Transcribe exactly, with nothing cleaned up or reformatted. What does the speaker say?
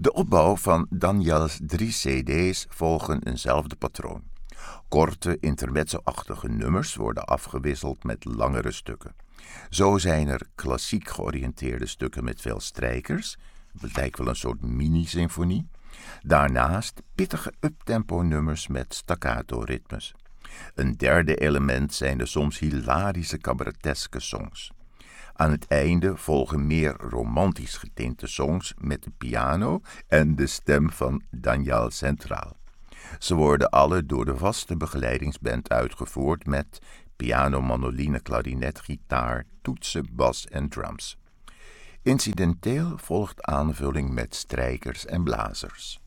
De opbouw van Daniels drie cd's volgen eenzelfde patroon. Korte, intermezzo-achtige nummers worden afgewisseld met langere stukken. Zo zijn er klassiek georiënteerde stukken met veel strijkers, het lijkt wel een soort mini-symfonie. Daarnaast pittige uptempo nummers met staccato-ritmes. Een derde element zijn de soms hilarische cabareteske songs. Aan het einde volgen meer romantisch getinte songs met de piano en de stem van Daniel centraal. Ze worden alle door de vaste begeleidingsband uitgevoerd met piano, mandoline, klarinet, gitaar, toetsen, bas en drums. Incidenteel volgt aanvulling met strijkers en blazers.